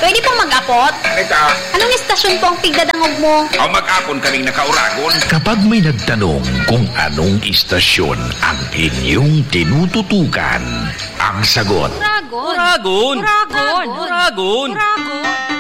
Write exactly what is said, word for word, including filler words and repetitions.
Pwede pong mag-apot? Ika. Anong istasyon po ang pigdadangog mo? O mag-apon kaming nakauragon. Kapag may nagtanong kung anong istasyon ang inyong tinututukan, ang sagot, Uragon. Uragon. Uragon. Uragon. Uragon.